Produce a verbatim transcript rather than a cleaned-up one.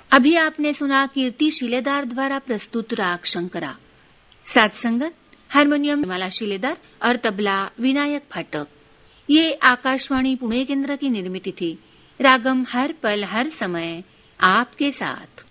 अभी आपने सुना कीर्ति शिलेदार द्वारा प्रस्तुत राग शंकरा। साथ संगत हारमोनियम माला शिलेदार और तबला विनायक फाटक। ये आकाशवाणी पुणे केंद्र की निर्मित थी। रागम हर पल हर समय आपके साथ।